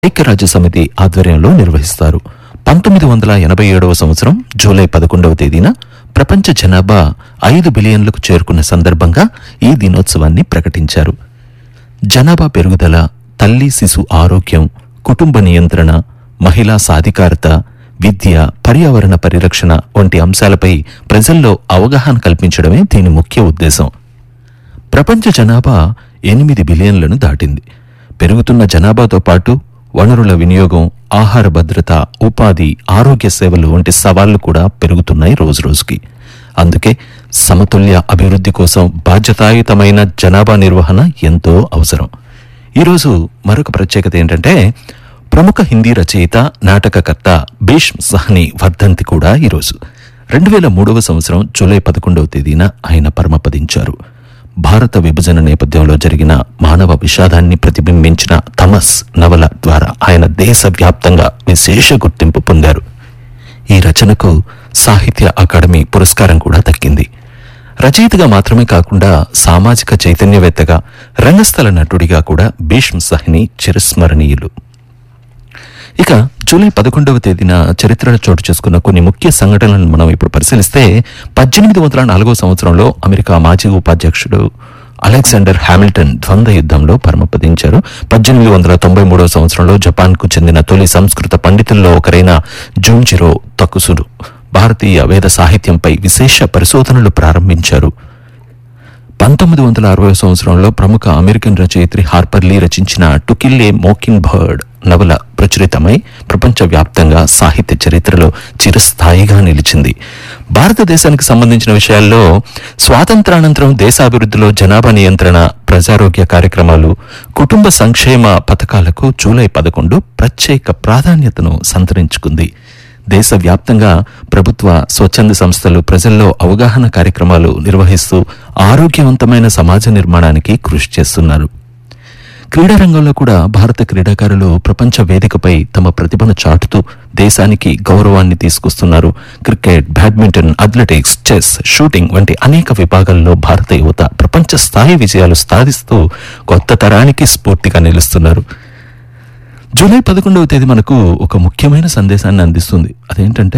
ఐక్యరాజ్య సమితి ఆధ్వర్యంలో నిర్వహిస్తారు. 1987వ సంవత్సరం జూలై 11వ తేదీన ప్రపంచ జనాభా 5 బిలియన్లకు చేరుకున్న సందర్భంగా ఈ దినోత్సవాన్ని ప్రకటించారు. జనాభా పెరుగుదల, తల్లి శిశు ఆరోగ్యం, కుటుంబ నియంత్రణ, మహిళా సాధికారత, విద్య, పర్యావరణ పరిరక్షణ వంటి అంశాలపై ప్రజల్లో అవగాహన కల్పించడమే దీని ముఖ్య ఉద్దేశం. ప్రపంచ జనాభా 8 బిలియన్లను దాటింది. పెరుగుతున్న జనాభాతో పాటు వనరుల వినియోగం, ఆహార భద్రత, ఉపాధి, ఆరోగ్య సేవలు వంటి సవాళ్లు కూడా పెరుగుతున్నాయి రోజురోజుకి. అందుకే సమతుల్య అభివృద్ధి కోసం బాధ్యతాయుతమైన జనాభా నిర్వహణ ఎంతో అవసరం. ఈరోజు మరొక ప్రత్యేకత ఏంటంటే, ప్రముఖ హిందీ రచయిత, నాటకకర్త భీష్మ్ సాహ్ని వర్ధంతి కూడా ఈరోజు. 2003వ సంవత్సరం జూలై 11వ తేదీన ఆయన పరమపదించారు. భారత విభజన నేపథ్యంలో జరిగిన మానవ విషాదాన్ని ప్రతిబింబించిన తమస్ నవల ద్వారా ఆయన దేశవ్యాప్తంగా విశేష గుర్తింపు పొందారు. ఈ రచనకు సాహిత్య అకాడమీ పురస్కారం కూడా దక్కింది. రచయితగా మాత్రమే కాకుండా సామాజిక చైతన్యవేత్తగా, రంగస్థల నటుడిగా కూడా భీష్మ్ సాహ్ని చిరస్మరణీయులు. ఇక జూలై 11వ తేదీన చరిత్రలో చోటు చేసుకున్న కొన్ని ముఖ్య సంఘటనలను మనం ఇప్పుడు పరిశీలిస్తే, 1804వ సంవత్సరంలో అమెరికా మాజీ ఉపాధ్యక్షుడు అలెగ్జాండర్ హామిల్టన్ ద్వంద్వ యుద్ధంలో పరమపదించారు. 1893వ సంవత్సరంలో జపాన్కు చెందిన తొలి సంస్కృత పండితుల్లో ఒకరైన జూన్జిరో తకుసురు భారతీయ వేద సాహిత్యంపై విశేష పరిశోధనలు ప్రారంభించారు. 1960వ సంవత్సరంలో ప్రముఖ అమెరికన్ రచయిత్రి హార్పర్ లీ రచించిన to kill A mocking bird నవల ప్రచురితమై ప్రపంచవ్యాప్తంగా సాహిత్య చరిత్రలో చిరస్థాయిగా నిలిచింది. భారతదేశానికి సంబంధించిన విషయాల్లో స్వాతంత్రానంతరం దేశాభివృద్ధిలో జనాభా నియంత్రణ, ప్రజారోగ్య కార్యక్రమాలు, కుటుంబ సంక్షేమ పథకాలకు జూలై 11 ప్రత్యేక ప్రాధాన్యతను సంతరించుకుంది. దేశవ్యాప్తంగా ప్రభుత్వ, స్వచ్ఛంద సంస్థలు ప్రజల్లో అవగాహన కార్యక్రమాలు నిర్వహిస్తూ ఆరోగ్యవంతమైన సమాజ నిర్మాణానికి కృషి చేస్తున్నారు. క్రీడారంగంలో కూడా భారత క్రీడాకారులు ప్రపంచ వేదికపై తమ ప్రతిభను చాటుతూ దేశానికి గౌరవాన్ని తీసుకొస్తున్నారు. Cricket, badminton, athletics, chess, shooting వంటి అనేక విభాగాల్లో భారత యువత ప్రపంచ స్థాయి విజయాలు సాధిస్తూ కొత్త తరానికి స్ఫూర్తిగా నిలుస్తున్నారు. జూలై 11వ తేదీ మనకు ఒక ముఖ్యమైన సందేశాన్ని అందిస్తుంది. అదేంటంటే,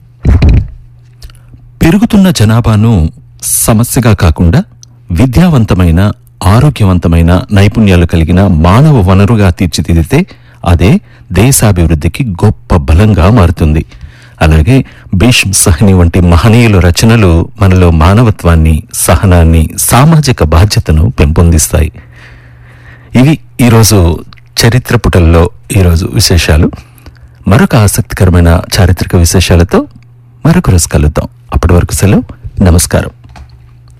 పెరుగుతున్న జనాభాను సమస్యగా కాకుండా విద్యావంతమైన, ఆరోగ్యవంతమైన, నైపుణ్యాలు కలిగిన మానవ వనరుగా తీర్చిదిద్దితే అదే దేశాభివృద్ధికి గొప్ప బలంగా మారుతుంది. అలాగే భీష్మ్ సాహ్ని వంటి మహనీయుల రచనలు మనలో మానవత్వాన్ని, సహనాన్ని, సామాజిక బాధ్యతను పెంపొందిస్తాయి. ఇవి ఈరోజు చరిత్ర పుటల్లో ఈరోజు విశేషాలు. మరొక ఆసక్తికరమైన చారిత్రక విశేషాలతో మరొక రోజు కలుద్దాం. అప్పటి వరకు సెలవు. నమస్కారం.